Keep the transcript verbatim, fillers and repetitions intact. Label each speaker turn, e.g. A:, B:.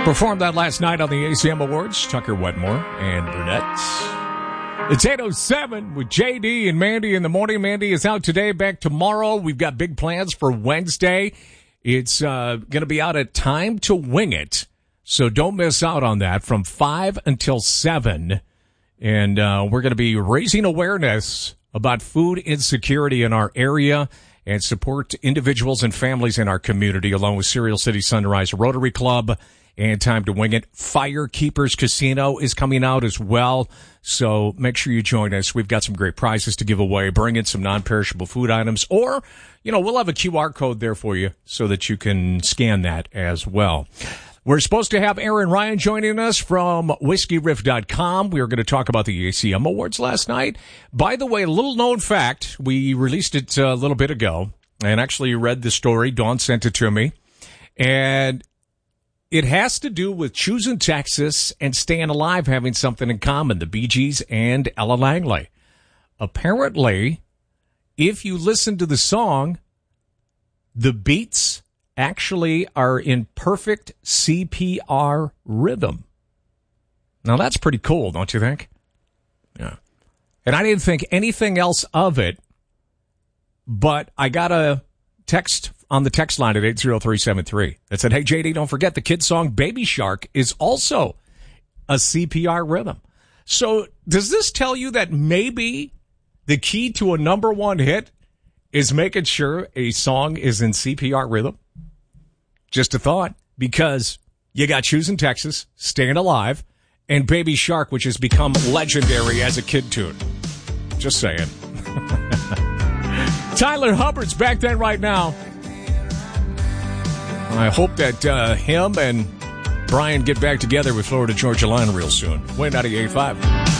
A: Performed that last night on the A C M Awards, Tucker Wetmore and Brunette. It's eight oh seven with J D and Mandy in the morning. Mandy is out today, back tomorrow. We've got big plans for Wednesday. It's uh, going to be out at Time to Wing It, so don't miss out on that from five until seven. And uh, we're going to be raising awareness about food insecurity in our area and support individuals and families in our community, along with Cereal City Sunrise Rotary Club and Time to Wing It. Firekeepers Casino is coming out as well, so make sure you join us. We've got some great prizes to give away. Bring in some non-perishable food items, or, you know, we'll have a Q R code there for you so that you can scan that as well. We're supposed to have Aaron Ryan joining us from whiskey riff dot com. We were going to talk about the A C M Awards last night. By the way, a little known fact, we released it a little bit ago, and actually read the story. Dawn sent it to me, and it has to do with choosing Texas and staying alive having something in common, the Bee Gees and Ella Langley. Apparently, if you listen to the song, the beats actually are in perfect C P R rhythm. Now, that's pretty cool, don't you think? Yeah. And I didn't think anything else of it, but I got a text on the text line at eight zero three seven three that said, hey, J D, don't forget the kid song Baby Shark is also a C P R rhythm. So does this tell you that maybe the key to a number one hit is making sure a song is in C P R rhythm? Just a thought, because you got Choosing Texas, Staying Alive, and Baby Shark, which has become legendary as a kid tune. Just saying. Tyler Hubbard's back then right now. I hope that uh, him and Brian get back together with Florida Georgia Line real soon. Wayne ninety-eight point five.